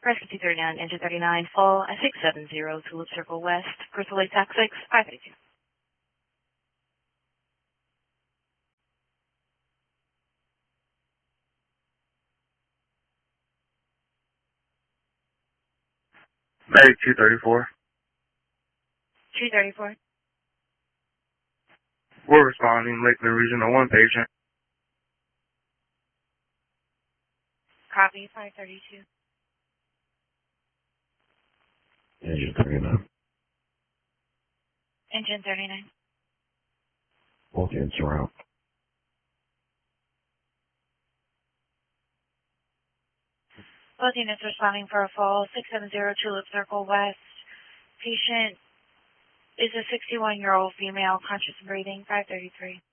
Rescue 239, engine 39, fall 670, Tulip Circle West, Crystal Lake, Tax 6, 532. Medic 234. 234. We're responding, Lakeland Regional 1 patient. Copy, 532. Engine 39. Engine 39. Both units are out. Both units responding for a fall 670, Tulip Circle West. Patient is a 61-year-old female, conscious and breathing, 533.